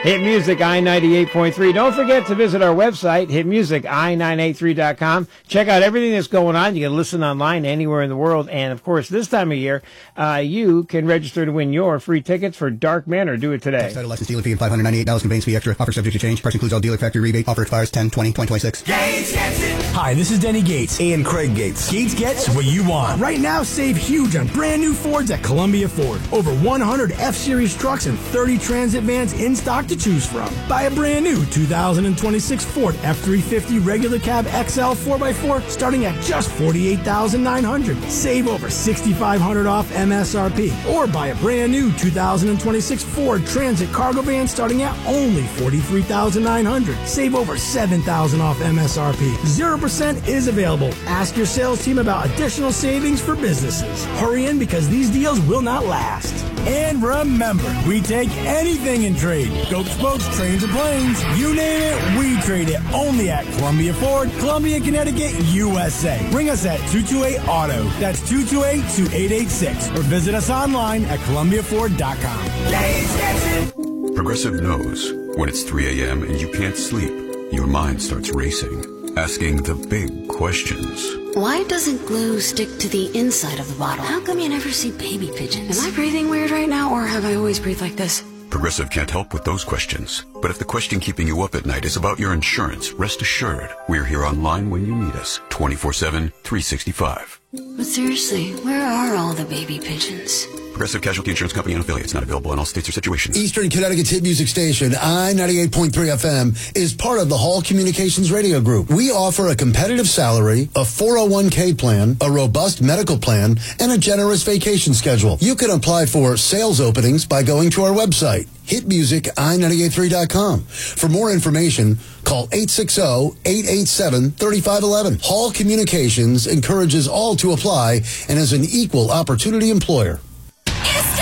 Hit Music I-98.3. Don't forget to visit our website, hitmusici983.com. Check out everything that's going on. You can listen online anywhere in the world. And, of course, this time of year, you can register to win your free tickets for Dark Manor. Do it today. Title license dealer fee and $598 conveyance fee extra. Offer subject to change. Price includes all dealer factory rebate. Offer expires 10/20/2026. Gates gets it. Hi, this is Denny Gates. And Craig Gates. Gates gets what you want. Right now, save huge on brand new Fords at Columbia Ford. Over 100 F-Series trucks and 30 Transit vans in stock to choose from. Buy a brand new 2026 Ford F-350 regular cab XL 4x4 starting at just $48,900. Save over $6,500 off MSRP. Or buy a brand new 2026 Ford Transit cargo van starting at only $43,900. Save over $7,000 off MSRP. 0% is available. Ask your sales team about additional savings for businesses. Hurry in because these deals will not last. And remember, we take anything in trade. Goat spokes, trains, and planes. You name it, we trade it. Only at Columbia Ford, Columbia, Connecticut, USA. Ring us at 228-AUTO. That's 228-2886. Or visit us online at ColumbiaFord.com. Progressive knows when it's 3 a.m. and you can't sleep, your mind starts racing, asking the big questions. Why doesn't glue stick to the inside of the bottle? How come you never see baby pigeons? Am I breathing weird right now, or have I always breathed like this? Progressive can't help with those questions. But if the question keeping you up at night is about your insurance, rest assured, we're here online when you need us, 24/7, 365. But seriously, where are all the baby pigeons? Progressive Casualty Insurance Company and affiliates, not available in all states or situations. Eastern Connecticut's hit music station, I-98.3 FM, is part of the Hall Communications Radio Group. We offer a competitive salary, a 401k plan, a robust medical plan, and a generous vacation schedule. You can apply for sales openings by going to our website, hitmusici983.com. For more information, call 860-887-3511. Hall Communications encourages all to apply and is an equal opportunity employer.